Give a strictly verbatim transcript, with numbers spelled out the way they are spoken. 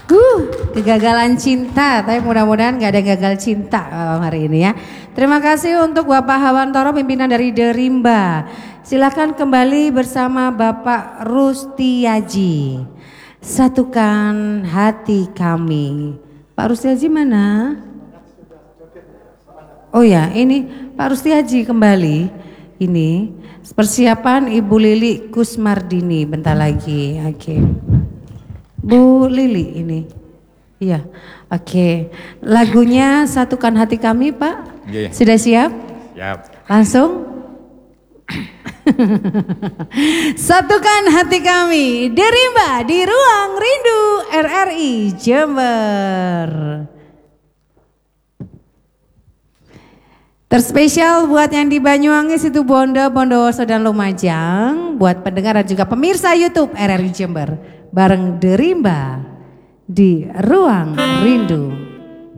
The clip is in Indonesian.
Uh, kegagalan cinta, tapi mudah-mudahan gak ada gagal cinta malam hari ini ya. Terima kasih untuk Bapak Hawantoro, pimpinan dari Derimba. Silakan kembali bersama Bapak Rustiaji. Satukan hati kami. Pak Rustiaji mana? Oh ya, ini Pak Rustiaji kembali. Ini persiapan Ibu Lili Kusmardini bentar lagi. Oke. Okay. Bu Lili ini. Iya. Oke. Okay. Lagunya Satukan Hati Kami, Pak. Iya. Sudah siap? Siap. Langsung. Satukan hati kami. Derimba di Ruang Rindu R R I Jember. Terspesial buat yang di Banyuwangi, Situ Bondo, Bondowoso dan Lumajang, buat pendengar dan juga pemirsa YouTube R R I Jember, bareng Derimba di Ruang Rindu.